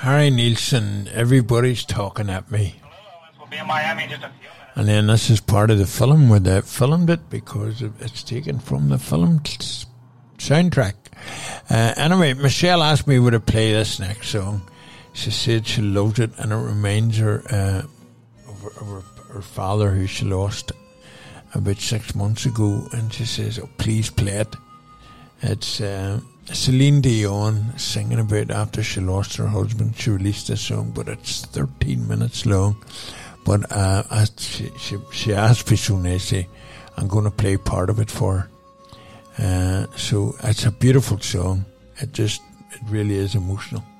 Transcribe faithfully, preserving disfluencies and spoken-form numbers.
Harry Nilsson, Everybody's Talking at Me. We'll be in Miami just a few minutes. And then this is part of the film where they filmed it because it's taken from the film soundtrack. Uh, anyway, Michelle asked me would I play this next song. She said she loved it and it reminds her uh, of, her, of her, her father who she lost about six months ago. And she says, oh, please play it. It's uh, Celine Dion singing about after she lost her husband. She released this song, but it's thirteen minutes long. But uh, I, she, she, she asked me so nicely, I'm going to play part of it for her. Uh, so it's a beautiful song. It just, it really is emotional.